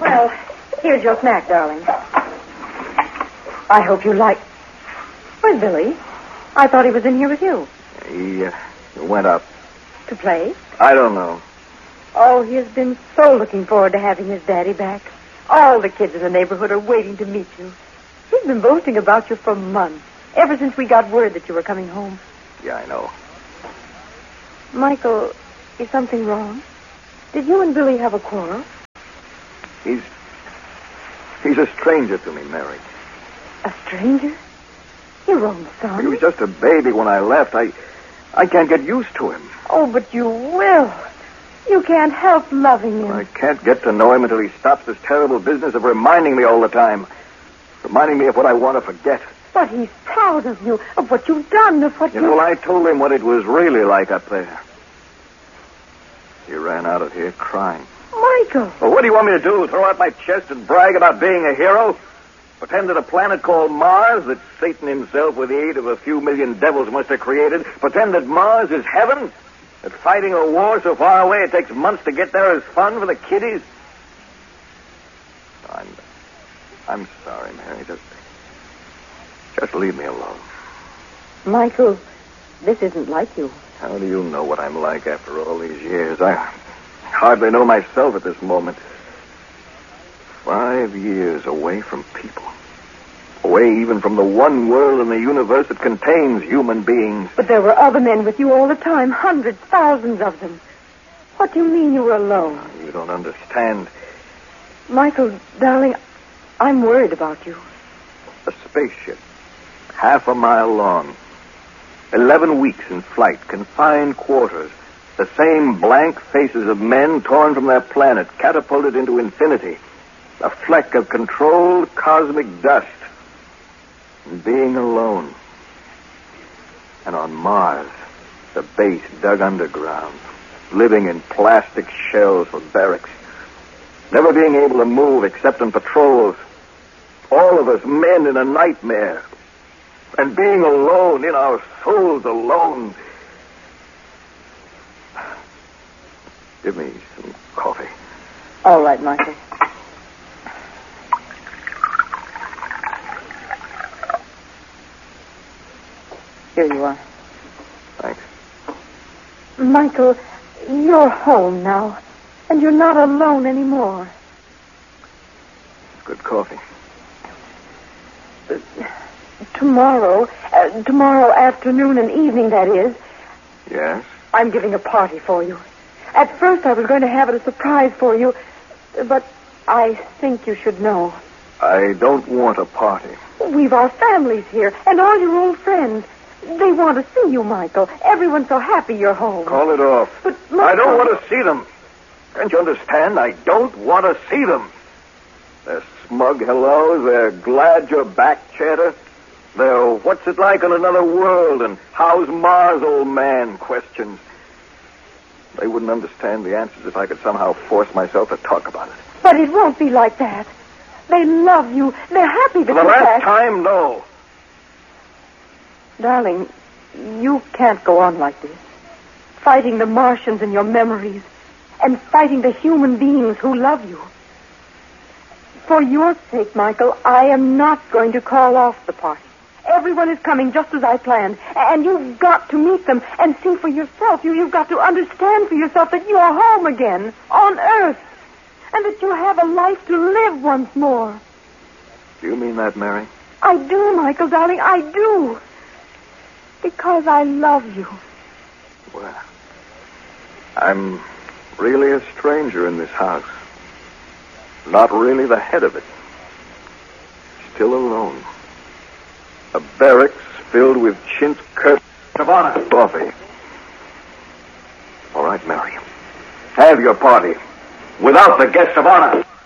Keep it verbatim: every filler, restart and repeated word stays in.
Well, here's your snack, darling. I hope you like... Where's Billy? I thought he was in here with you. He uh, went up. To play? I don't know. Oh, he has been so looking forward to having his daddy back. All the kids in the neighborhood are waiting to meet you. He's been boasting about you for months, ever since we got word that you were coming home. Yeah, I know. Michael, is something wrong? Did you and Billy have a quarrel? He's... He's a stranger to me, Mary. A stranger? Your own son? He was just a baby when I left. I... I can't get used to him. Oh, but you will. You can't help loving him. I can't get to know him until he stops this terrible business of reminding me all the time. Reminding me of what I want to forget. But he's proud of you, of what you've done, of what you... You know, I told him what it was really like up there. He ran out of here crying. Michael! Well, what do you want me to do? Throw out my chest and brag about being a hero? Pretend that a planet called Mars, that Satan himself, with the aid of a few million devils, must have created, pretend that Mars is heaven? That fighting a war so far away it takes months to get there is fun for the kiddies? I'm... I'm sorry, Mary. Just... Just leave me alone. Michael, this isn't like you. How do you know what I'm like after all these years? I hardly know myself at this moment. Five years away from people. Away even from the one world in the universe that contains human beings. But there were other men with you all the time. Hundreds, thousands of them. What do you mean you were alone? You don't understand. Michael, darling, I'm worried about you. A spaceship. Half a mile long. Eleven weeks in flight. Confined quarters. The same blank faces of men torn from their planet. Catapulted into infinity. A fleck of controlled cosmic dust. And being alone. And on Mars, the base dug underground. Living in plastic shells for barracks. Never being able to move except on patrols. All of us men in a nightmare. And being alone, in our souls alone. Give me some coffee. All right, Michael. Here you are. Thanks. Michael, you're home now. And you're not alone anymore. Good coffee. Uh, tomorrow, uh, tomorrow afternoon and evening, that is. Yes? I'm giving a party for you. At first I was going to have it a surprise for you, but I think you should know. I don't want a party. We've our families here, and all your old friends. They want to see you, Michael. Everyone's so happy you're home. Call it off. But, Michael... I don't want to see them. Can't you understand? I don't want to see them. Their smug hellos, their glad you're back chatter, their what's it like on another world and how's Mars, old man questions. They wouldn't understand the answers if I could somehow force myself to talk about it. But it won't be like that. They love you. They're happy that For the you're last back. time, no. Darling, you can't go on like this. Fighting the Martians in your memories. And fighting the human beings who love you. For your sake, Michael, I am not going to call off the party. Everyone is coming just as I planned. And you've got to meet them and see for yourself. You, you've got to understand for yourself that you are home again, on Earth. And that you have a life to live once more. Do you mean that, Mary? I do, Michael, darling, I do. Because I love you. Well, I'm really a stranger in this house. Not really the head of it. Still alone. A barracks filled with chintz curtains. Savannah. Coffee. All right, Mary. Have your party. Without the guests of honor.